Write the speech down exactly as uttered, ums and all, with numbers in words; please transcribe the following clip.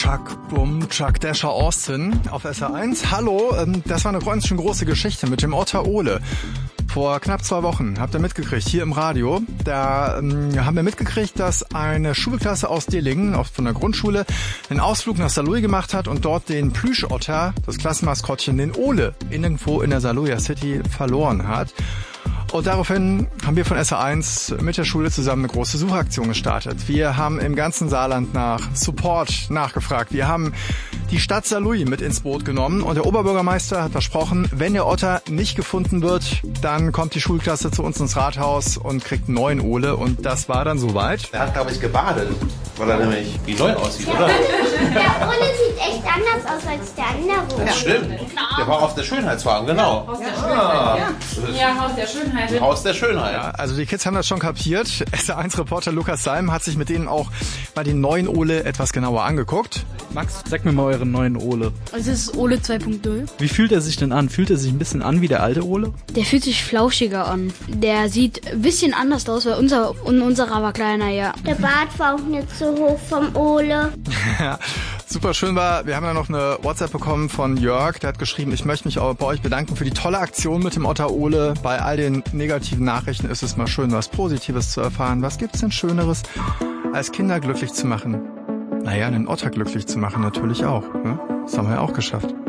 Chuck, Bumm, Chuck Dasher Austin auf S R eins. Hallo, das war eine ganz schön große Geschichte mit dem Otter Ole. Vor knapp zwei Wochen habt ihr mitgekriegt, hier im Radio. Da ähm, haben wir mitgekriegt, dass eine Schulklasse aus Dillingen, auch von der Grundschule, einen Ausflug nach Saarlouis gemacht hat und dort den Plüschotter, das Klassenmaskottchen, den Ole, irgendwo in der Saarlouier City verloren hat. Und daraufhin haben wir von S R eins mit der Schule zusammen eine große Suchaktion gestartet. Wir haben im ganzen Saarland nach Support nachgefragt. Wir haben die Stadt Saarlouis mit ins Boot genommen und der Oberbürgermeister hat versprochen, wenn der Otter nicht gefunden wird, dann kommt die Schulklasse zu uns ins Rathaus und kriegt einen neuen Ole. Und das war dann soweit. Er hat, glaube ich, gebadet, weil er nämlich wie neu aussieht, oder? Der Ole sieht echt anders aus als der andere. Das stimmt. Der war auf der Schönheitswagen, genau. Haus der Schönheit. Ja, ja Haus der Schönheit. Haus der Schönheit. Ja, also die Kids haben das schon kapiert. S R eins-Reporter Lukas Salm hat sich mit denen auch mal den neuen Ole etwas genauer angeguckt. Max, sag mir mal euren neuen Ole. Es ist Ole zwei Punkt null. Wie fühlt er sich denn an? Fühlt er sich ein bisschen an wie der alte Ole? Der fühlt sich flauschiger an. Der sieht ein bisschen anders aus, weil unser, unserer war kleiner, ja. Der Bart war auch nicht so hoch vom Ole. Ja, super schön war, wir haben ja noch eine WhatsApp bekommen von Jörg, der hat geschrieben, ich möchte mich auch bei euch bedanken für die tolle Aktion mit dem Otter Ole. Bei all den negativen Nachrichten ist es mal schön, was Positives zu erfahren. Was gibt's denn Schöneres, als Kinder glücklich zu machen? Naja, einen Otter glücklich zu machen natürlich auch. Ne? Das haben wir ja auch geschafft.